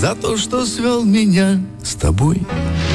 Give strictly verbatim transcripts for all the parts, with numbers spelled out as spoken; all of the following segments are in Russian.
за то, что свел меня с тобой.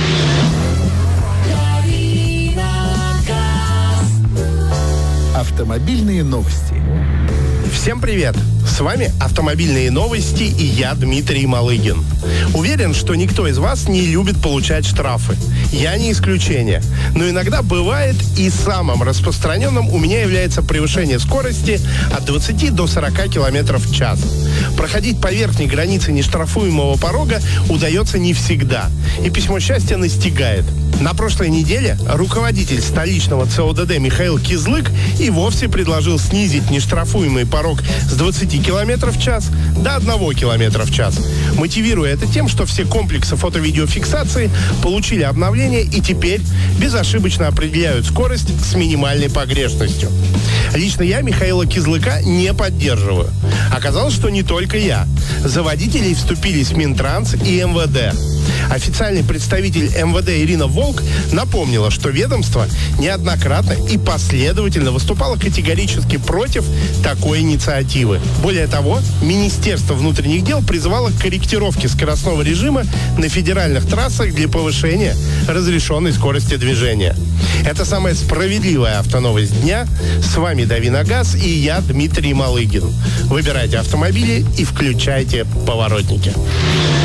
Автомобильные новости. Всем привет! С вами «Автомобильные новости» и я, Дмитрий Малыгин. Уверен, что никто из вас не любит получать штрафы. Я не исключение. Но иногда бывает, и самым распространенным у меня является превышение скорости от двадцати до сорока километров в час. Проходить по верхней границе нештрафуемого порога удается не всегда. И письмо счастья настигает. На прошлой неделе руководитель столичного ЦОДД Михаил Кизлык и вовсе предложил снизить нештрафуемый порог с двадцати километров в час до одного километра в час, мотивируя это тем, что все комплексы фото-видеофиксации получили обновление и теперь безошибочно определяют скорость с минимальной погрешностью. Лично я Михаила Кизлыка не поддерживаю. Оказалось, что не только я. За водителей вступились Минтранс и эм вэ дэ. Официальный представитель эм вэ дэ Ирина Волк напомнила, что ведомство неоднократно и последовательно выступало категорически против такой инициативы. Более того, Министерство внутренних дел призывало к корректировке скоростного режима на федеральных трассах для повышения разрешенной скорости движения. Это самая справедливая автоновость дня. С вами Дави на газ и я, Дмитрий Малыгин. Выбирайте автомобили и включайте поворотники.